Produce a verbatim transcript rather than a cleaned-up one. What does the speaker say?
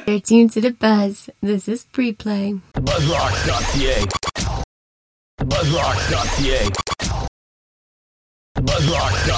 You're tuned to The Buzz. This is Pre-Play. The buzzrocks dot c a. The buzzrocks dot c a. The buzzrocks.